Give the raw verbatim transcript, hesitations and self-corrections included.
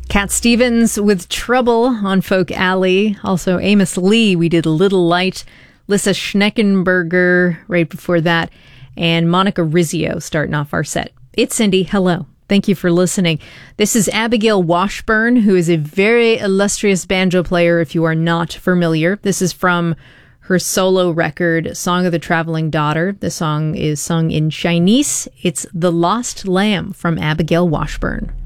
Cat Stevens with Trouble on Folk Alley. Also Amos Lee, we did Little Light. Lissa Schneckenberger right before that. And Monica Rizzio starting off our set. It's Cindy. Hello. Thank you for listening. This is Abigail Washburn, who is a very illustrious banjo player if you are not familiar. This is from her solo record, Song of the Traveling Daughter. The song is sung in Chinese. It's The Lost Lamb from Abigail Washburn.